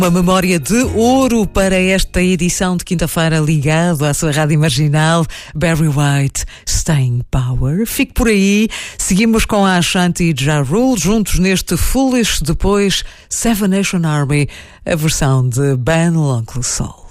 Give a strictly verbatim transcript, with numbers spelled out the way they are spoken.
Uma memória de ouro para esta edição de quinta-feira ligado à sua rádio marginal. Barry White, Staying Power. Fique por aí. Seguimos com a Ashanti e Ja Rule juntos neste Foolish. Depois Seven Nation Army, a versão de Ben L'Oncle Soul.